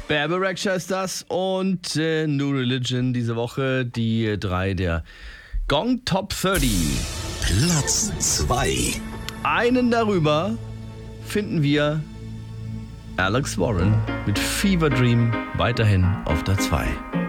Bebe Rexha ist das und New Religion diese Woche, die 3 der Gong Top 30. Platz 2. Einen darüber finden wir Alex Warren mit Fever Dream weiterhin auf der 2.